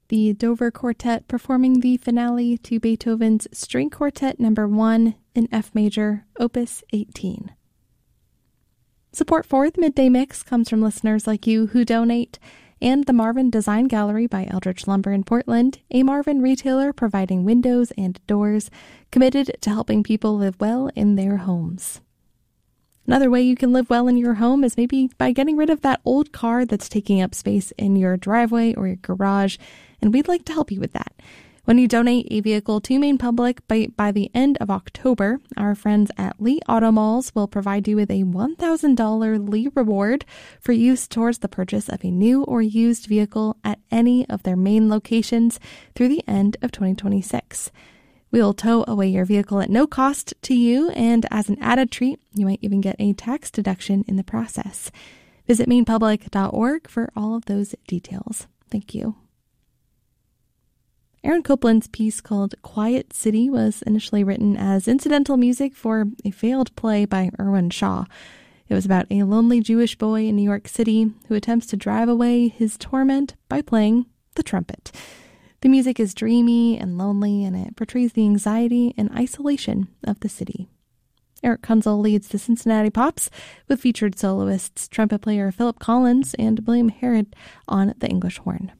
the Dover Quartet performing the finale to Beethoven's String Quartet No. 1 in F major, Opus 18. Support for the Midday Mix comes from listeners like you who donate, and the Marvin Design Gallery by Eldridge Lumber in Portland, a Marvin retailer providing windows and doors, committed to helping people live well in their homes. Another way you can live well in your home is maybe by getting rid of that old car that's taking up space in your driveway or your garage, and we'd like to help you with that. When you donate a vehicle to Maine Public by the end of October, our friends at Lee Auto Malls will provide you with a $1,000 Lee reward for use towards the purchase of a new or used vehicle at any of their Maine locations through the end of 2026. We'll tow away your vehicle at no cost to you, and as an added treat, you might even get a tax deduction in the process. Visit mainepublic.org for all of those details. Thank you. Aaron Copland's piece called Quiet City was initially written as incidental music for a failed play by Irwin Shaw. It was about a lonely Jewish boy in New York City who attempts to drive away his torment by playing the trumpet. The music is dreamy and lonely, and it portrays the anxiety and isolation of the city. Eric Kunzel leads the Cincinnati Pops with featured soloists, trumpet player Philip Collins and William Harrod on the English horn.